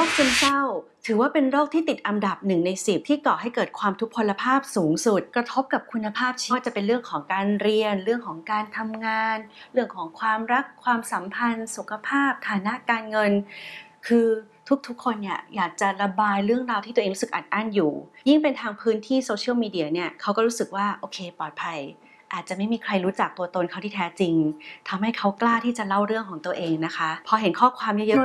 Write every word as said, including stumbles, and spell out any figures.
คซึมเศร้าถือว่าเป็นโรคที่ติดอันดับหนึ่งในสิบที่ก่อให้เกิดความทุพพลภาพสูงสุดกระทบกับคุณภาพชีวิตว่าจะเป็นเรื่องของการเรียนเรื่องของการทำงานเรื่องของความรักความสัมพันธ์สุขภาพฐานะการเงินคือทุกๆคนเนี่ยอยากจะระบายเรื่องราวที่ตัวเองรู้สึกอัดอั้นอยู่ยิ่งเป็นทางพื้นที่โซเชียลมีเดียเนี่ยเขาก็รู้สึกว่าโอเคปลอดภัยอาจจะไม่มีใครรู้จักตัวตนเขาที่แท้จริงทำให้เขากล้าที่จะเล่าเรื่องของตัวเองนะคะพอเห็นข้อความเยอะๆ